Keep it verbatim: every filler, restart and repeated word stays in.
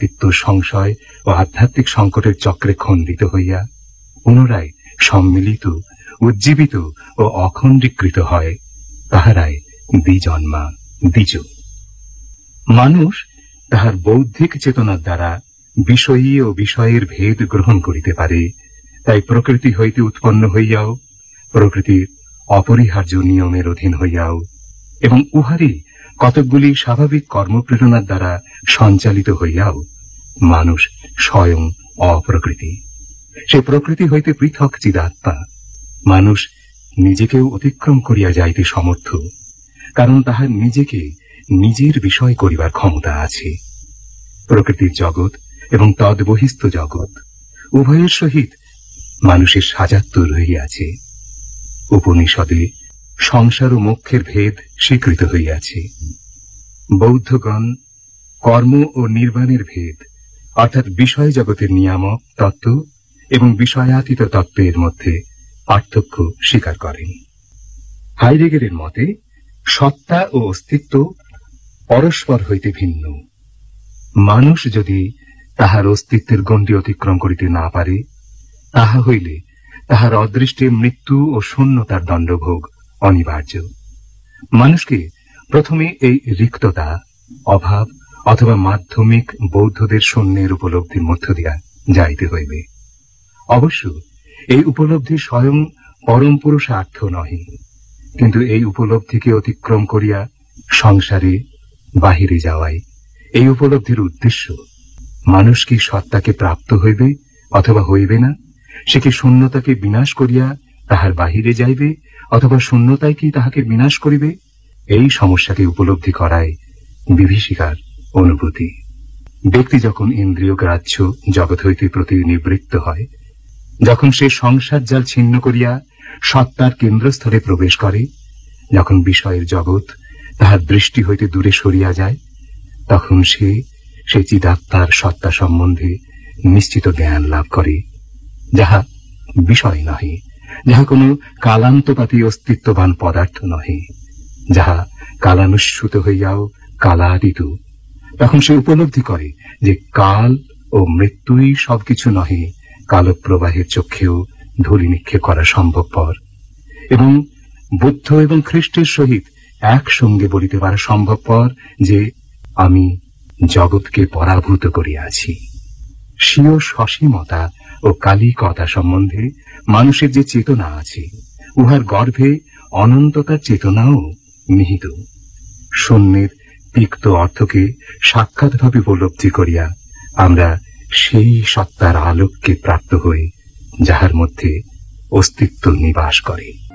অস্তিত্ব সংশয় ও আধ্যাত্মিক সংকটের চক্রে খণ্ডিত হইয়া পুনরায় সম্মিলিত উজ্জীবিত ও অখণ্ডীকৃত হয়, তাহারাই দ্বিজন্মা দ্বিজ। মানুষ তাহার বৌদ্ধিক চেতনার দ্বারা বিষয়ী ও বিষয়ের ভেদ গ্রহণ করিতে পারে, তাই প্রকৃতি হইতে উৎপন্ন হইয়াও, প্রকৃতির অপরিহার্য নিয়মের অধীন হইয়াও এবং উহারই কতকগুলি স্বাভাবিক কর্মপ্রেরণার দ্বারা সঞ্চালিত হইয়াও মানুষ স্বয়ং অপ্রকৃতি। সে প্রকৃতি হইতে পৃথক চিদাত্মা। মানুষ নিজেকেও অতিক্রম করিয়া যাইতে সমর্থ, কারণ তাহার নিজেকে নিজের বিষয় করিবার ক্ষমতা আছে। প্রকৃতির জগৎ এবং তদ্বহিস্থ জগৎ উভয়ের সহিত মানুষের সাজাত্য রহিয়াছে। উপনিষদে সংসার ও মোক্ষের ভেদ স্বীকৃত হইয়াছে। বৌদ্ধগণ কর্ম ও নির্বাণের ভেদ অর্থাৎ বিষয় জগতের নিয়ামক তত্ত্ব এবং বিষয়াতীত তত্ত্বের মধ্যে পার্থক্য স্বীকার করেন। হাইডেগারের মতে সত্তা ও অস্তিত্ব পরস্পর হইতে ভিন্ন। মানুষ যদি তাহার অস্তিত্বের গণ্ডি অতিক্রম করিতে না পারে, তাহা হইলে তাহার অদৃষ্টে মৃত্যু ও শূন্যতার দণ্ডভোগ অনিবার্য। মানুষকে প্রথমে এই রিক্ততা, অভাব অথবা মাধ্যমিক বৌদ্ধদের শূন্যের উপলব্ধির মধ্য দিয়া যাইতে হইবে। অবশ্য এই উপলব্ধি স্বয়ং পরম পুরুষার্থ নহে, কিন্তু এই উপলব্ধিকে অতিক্রম করিয়া সংসারে বাহিরে যাওয়াই এই উপলব্ধির উদ্দেশ্য। মানুষ কি সত্তাকে প্রাপ্ত হইবে অথবা হইবে না? সে কি শূন্যতাকে বিনাশ করিয়া তাহার বাহিরে যাইবে অথবা শূন্যতাই কি তাহাকে বিনাশ করিবে? এই সমস্যাকে উপলব্ধি করাই বিভীষিকার অনুভূতি। ব্যক্তি যখন ইন্দ্রিয় গ্রাহ্য জগৎ হইতে প্রতি নিবৃত্ত হয়, যখন সে সংসার জাল ছিন্ন করিয়া সত্তার কেন্দ্রস্থলে প্রবেশ করে, যখন বিষয়ের জগৎ তাহার দৃষ্টি হইতে দূরে সরিয়া যায়, তখন সে সে চিদাত্মার সত্তা সম্বন্ধে নিশ্চিত জ্ঞান লাভ করে, যাহা বিষয় নহে, যাহা কোনো কালান্তপাতী অস্তিত্ববান পদার্থ নহে, যাহা কালানুস্যুত হইয়াও কালাতীত। তখন সে উপলব্ধি করে যে কাল ও মৃত্যুই সবকিছু নহে, কালপ্রবাহের চক্ষেও ধূলি নিক্ষেপ করা সম্ভবপর, এবং বুদ্ধ এবং খ্রিস্টের সহিত একসঙ্গে বলিতে পারা সম্ভবপর যে আমি জগৎকে পরাভূত করিয়াছি। স্বীয় সসীমতা ও কালিকতা সম্বন্ধে মানুষের যে চেতনা আছে, উহার গর্ভে অনন্ততার চেতনাও নিহিত। শূন্যের তিক্ত অর্থকে সাক্ষাৎভাবে উপলব্ধি করিয়া আমরা সেই সত্তার আলোককে প্রাপ্ত হই, যাহার মধ্যে অস্তিত্ব নিবাস করে।